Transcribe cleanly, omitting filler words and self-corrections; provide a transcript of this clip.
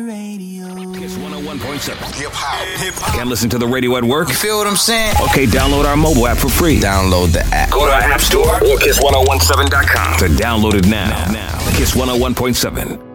Kiss 101.7. Hip hop. Can't listen to the radio at work? You feel what I'm saying? Okay, download our mobile app for free. Download the app. Go to our app store or kiss1017.com to download it now. Kiss 101.7.